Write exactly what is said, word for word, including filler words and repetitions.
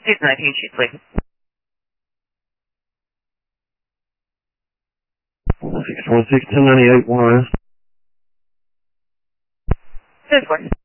Six nineteen, she's please. six one six, ten ninety-eight, one. This one.